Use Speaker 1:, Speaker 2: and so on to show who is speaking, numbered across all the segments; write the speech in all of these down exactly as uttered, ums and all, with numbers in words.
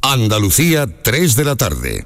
Speaker 1: Andalucía, tres de la tarde.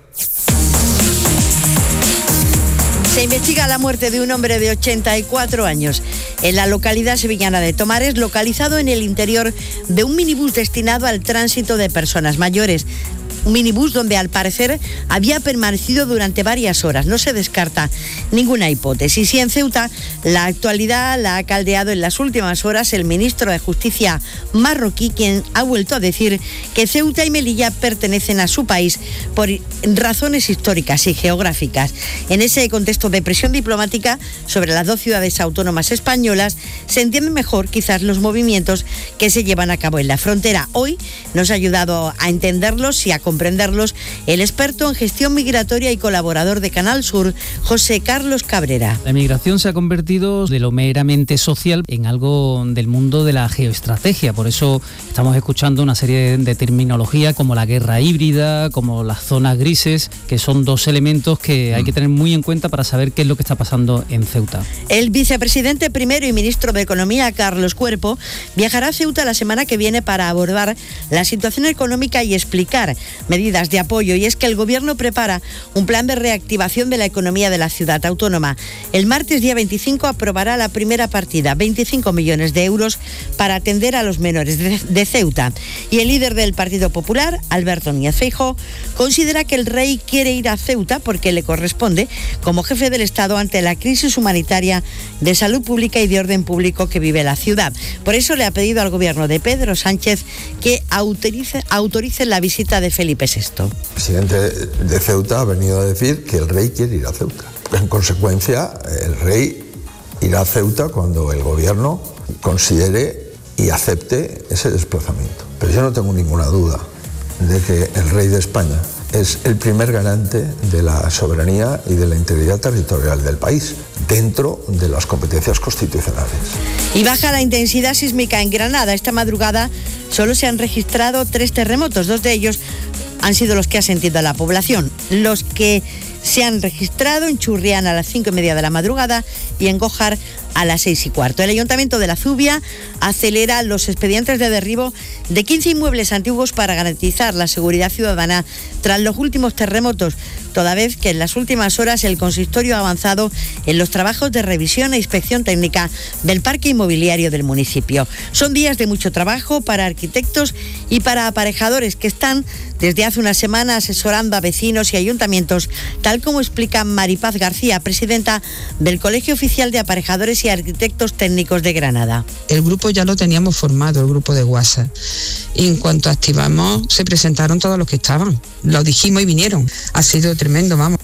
Speaker 2: Se investiga la muerte de un hombre de ochenta y cuatro años en la localidad sevillana de Tomares, localizado en el interior de un minibús destinado al tránsito de personas mayores. Un minibús donde al parecer había permanecido durante varias horas. No se descarta ninguna hipótesis. Y en Ceuta la actualidad la ha caldeado en las últimas horas el ministro de Justicia marroquí, quien ha vuelto a decir que Ceuta y Melilla pertenecen a su país por razones históricas y geográficas. En ese contexto de presión diplomática sobre las dos ciudades autónomas españolas, se entienden mejor quizás los movimientos que se llevan a cabo en la frontera. Hoy nos ha ayudado a entenderlos y a comprenderlos el experto en gestión migratoria y colaborador de Canal Sur, José Carlos Cabrera.
Speaker 3: La migración se ha convertido de lo meramente social en algo del mundo de la geoestrategia. Por eso estamos escuchando una serie de terminología como la guerra híbrida, como las zonas grises, que son dos elementos que hay que tener muy en cuenta para saber qué es lo que está pasando en Ceuta.
Speaker 2: El vicepresidente primero y ministro de Economía, Carlos Cuerpo, viajará a Ceuta la semana que viene para abordar la situación económica y explicar medidas de apoyo. Y es que el Gobierno prepara un plan de reactivación de la economía de la ciudad autónoma. El martes día veinticinco aprobará la primera partida, veinticinco millones de euros, para atender a los menores de, de Ceuta. Y el líder del Partido Popular, Alberto Núñez Feijóo, considera que el rey quiere ir a Ceuta porque le corresponde como jefe del Estado ante la crisis humanitaria, de salud pública y de orden público que vive la ciudad. Por eso le ha pedido al Gobierno de Pedro Sánchez que autorice, autorice la visita de Felipe sexto.
Speaker 4: El presidente de Ceuta ha venido a decir que el rey quiere ir a Ceuta. En consecuencia, el rey irá a Ceuta cuando el Gobierno considere y acepte ese desplazamiento. Pero yo no tengo ninguna duda de que el rey de España es el primer garante de la soberanía y de la integridad territorial del país, dentro de las competencias constitucionales.
Speaker 2: Y baja la intensidad sísmica en Granada. Esta madrugada solo se han registrado tres terremotos, dos de ellos han sido los que ha sentido la población. Los que se han registrado en Churriana a las cinco y media de la madrugada y en Gójar a las seis y cuarto. El Ayuntamiento de la Zubia acelera los expedientes de derribo de quince inmuebles antiguos para garantizar la seguridad ciudadana tras los últimos terremotos, toda vez que en las últimas horas el consistorio ha avanzado en los trabajos de revisión e inspección técnica del parque inmobiliario del municipio. Son días de mucho trabajo para arquitectos y para aparejadores que están desde hace una semana asesorando a vecinos y ayuntamientos, tal como explica Maripaz García, presidenta del Colegio Oficial de Aparejadores y Arquitectos Técnicos de Granada.
Speaker 5: El grupo ya lo teníamos formado, el grupo de WhatsApp. Y en cuanto activamos, se presentaron todos los que estaban. Lo dijimos y vinieron. Ha sido tremendo, vamos.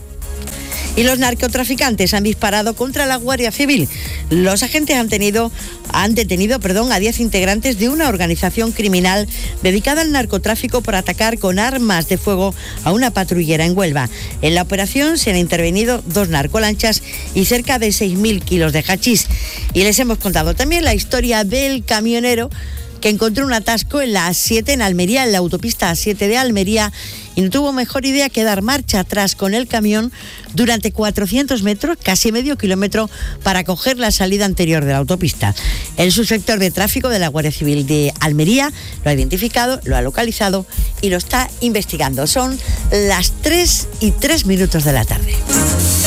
Speaker 2: Y los narcotraficantes han disparado contra la Guardia Civil. Los agentes han, tenido, han detenido perdón, a diez integrantes de una organización criminal dedicada al narcotráfico por atacar con armas de fuego a una patrullera en Huelva. En la operación se han intervenido dos narcolanchas y cerca de seis mil kilos de hachís. Y les hemos contado también la historia del camionero que encontró un atasco en la A siete en Almería, en la autopista A siete de Almería, y no tuvo mejor idea que dar marcha atrás con el camión durante cuatrocientos metros, casi medio kilómetro, para coger la salida anterior de la autopista. El subsector de tráfico de la Guardia Civil de Almería lo ha identificado, lo ha localizado y lo está investigando. Son las tres y tres minutos de la tarde.